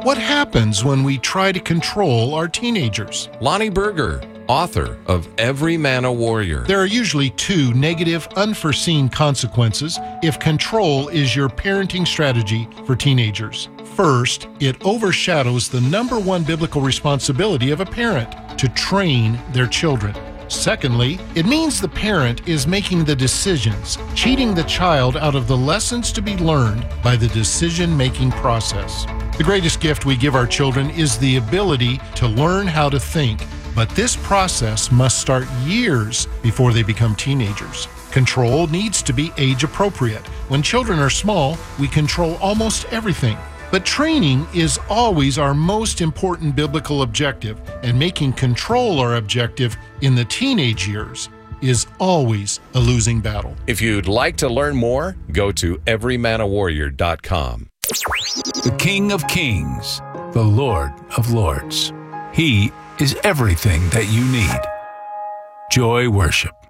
What happens when we try to control our teenagers? Lonnie Berger, author of Every Man a Warrior. There are usually two negative, unforeseen consequences if control is your parenting strategy for teenagers. First, it overshadows the number one biblical responsibility of a parent, to train their children. Secondly, it means the parent is making the decisions, cheating the child out of the lessons to be learned by the decision-making process. The greatest gift we give our children is the ability to learn how to think, but this process must start years before they become teenagers. Control needs to be age-appropriate. When children are small, we control almost everything. But training is always our most important biblical objective, and making control our objective in the teenage years is always a losing battle. If you'd like to learn more, go to everymanawarrior.com. The King of Kings, the Lord of Lords. He is everything that you need. Joy Worship.